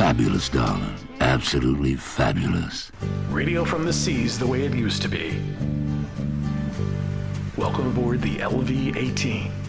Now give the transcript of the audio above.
fabulous, darling. Absolutely fabulous. Radio from the seas the way it used to be. Welcome aboard the LV-18.